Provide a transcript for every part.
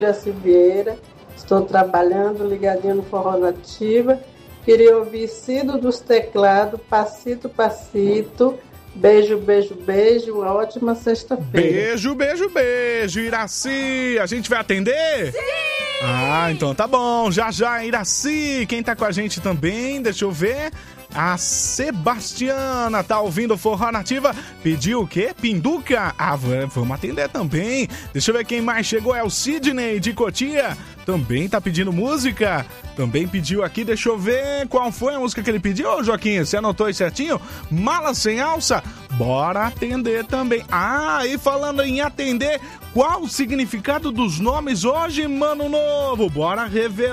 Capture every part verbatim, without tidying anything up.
Jaci Vieira, estou trabalhando ligadinho no Forró Nativa. Queria ouvir Cido dos Teclados, Passito, Passito. Beijo, beijo, beijo. Uma ótima sexta-feira. Beijo, beijo, beijo. Iraci, a gente vai atender? Sim! Ah, então tá bom. Já, já, Iraci. Quem tá com a gente também, deixa eu ver. A Sebastiana tá ouvindo Forró Nativa. Pediu o quê? Pinduca? Ah, vamos atender também. Deixa eu ver quem mais chegou. É o Sidney de Cotia. Também tá pedindo música. Também pediu aqui, deixa eu ver qual foi a música que ele pediu, ô Joaquim. Você anotou aí certinho? Mala Sem Alça. Bora atender também. Ah, e falando em atender, qual o significado dos nomes hoje, Mano Novo? Bora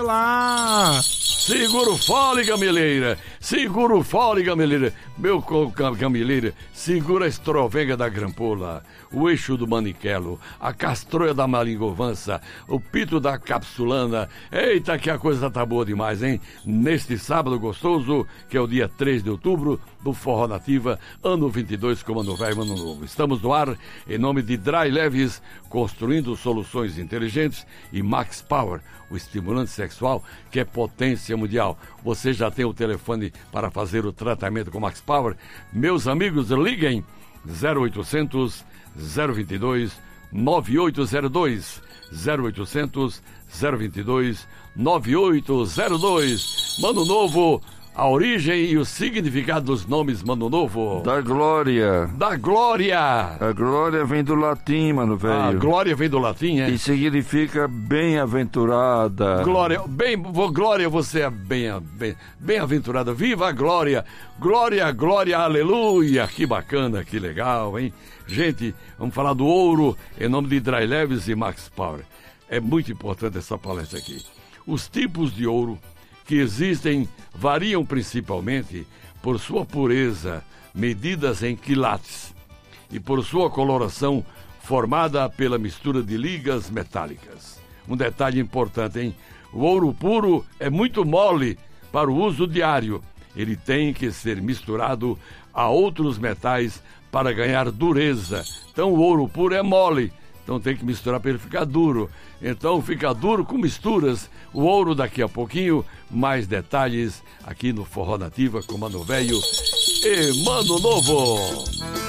revelar. Segura o fole, Gamileira. Segura o fole, Gamileira. Meu Gamileira, segura a estrovenga da grampola, o eixo do maniquelo, a castroia da malingovança, o pito da capsulana. Eita, que a coisa tá boa demais, hein? Neste sábado gostoso, que é o dia três de outubro, do Forró Nativa, ano vinte e dois, com Mano Velho e Mano Novo. Estamos no ar, em nome de Dry Leves, construindo soluções inteligentes, e Max Power, o estimulante sexual que é potência mundial. Você já tem o telefone para fazer o tratamento com Max Power? Meus amigos, liguem zero oitocentos, zero vinte e dois, nove oito zero dois, zero oitocentos, zero vinte e dois, nove oito zero dois. Mano Novo, a origem e o significado dos nomes Mano Novo. Da glória. Da glória. A glória vem do latim, mano velho. A glória vem do latim, é? E significa bem-aventurada. Glória, bem, glória, você é bem, bem, bem-aventurada. Viva a glória. Glória, glória, aleluia. Que bacana, que legal, hein? Gente, vamos falar do ouro em nome de Dry Leves e Max Power. É muito importante essa palestra aqui. Os tipos de ouro que existem variam principalmente por sua pureza, medidas em quilates, e por sua coloração formada pela mistura de ligas metálicas. Um detalhe importante, hein? O ouro puro é muito mole para o uso diário. Ele tem que ser misturado a outros metais para ganhar dureza. Então o ouro puro é mole. Então tem que misturar para ele ficar duro. Então fica duro com misturas. O ouro daqui a pouquinho. Mais detalhes aqui no Forró Nativa com Mano Velho e Mano Novo.